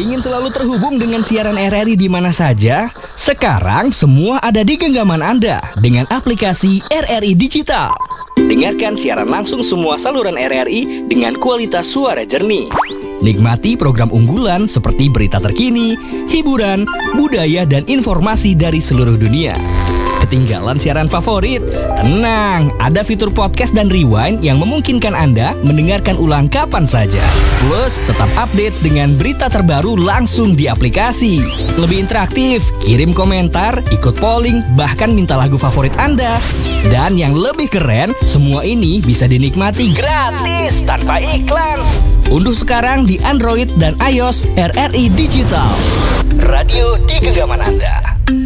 Ingin selalu terhubung dengan siaran RRI di mana saja? Sekarang semua ada di genggaman Anda dengan aplikasi RRI Digital. Dengarkan siaran langsung semua saluran RRI dengan kualitas suara jernih. Nikmati program unggulan seperti berita terkini, hiburan, budaya, dan informasi dari seluruh dunia. Ketinggalan siaran favorit? Tenang, ada fitur podcast dan rewind yang memungkinkan Anda mendengarkan ulang kapan saja. Plus, tetap update dengan berita terbaru langsung di aplikasi. Lebih interaktif, kirim komentar, ikut polling, bahkan minta lagu favorit Anda. Dan yang lebih keren, semua ini bisa dinikmati gratis tanpa iklan. Unduh sekarang di Android dan iOS RRI Digital. Radio di genggaman Anda.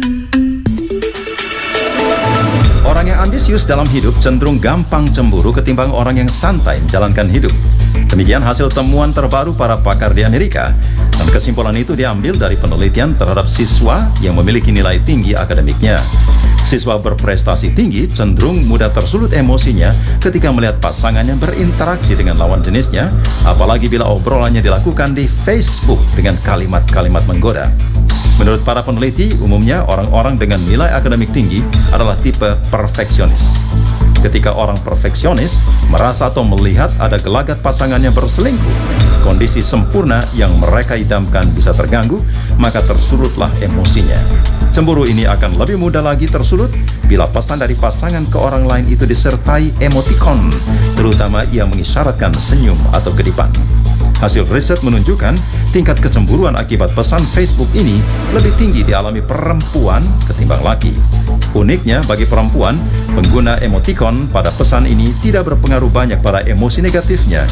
Orang yang ambisius dalam hidup cenderung gampang cemburu ketimbang orang yang santai menjalankan hidup. Demikian hasil temuan terbaru para pakar di Amerika. Dan kesimpulan itu diambil dari penelitian terhadap siswa yang memiliki nilai tinggi akademiknya. Siswa berprestasi tinggi cenderung mudah tersulut emosinya ketika melihat pasangannya berinteraksi dengan lawan jenisnya, apalagi bila obrolannya dilakukan di Facebook dengan kalimat-kalimat menggoda. Menurut para peneliti, umumnya orang-orang dengan nilai akademik tinggi adalah tipe perfeksionis. Ketika orang perfeksionis merasa atau melihat ada gelagat pasangannya berselingkuh, kondisi sempurna yang mereka idamkan bisa terganggu, maka tersurutlah emosinya. Cemburu ini akan lebih mudah lagi tersulut bila pesan dari pasangan ke orang lain itu disertai emotikon, terutama yang mengisyaratkan senyum atau kedipan. Hasil riset menunjukkan tingkat kecemburuan akibat pesan Facebook ini lebih tinggi dialami perempuan ketimbang laki. Uniknya, bagi perempuan, pengguna emotikon pada pesan ini tidak berpengaruh banyak pada emosi negatifnya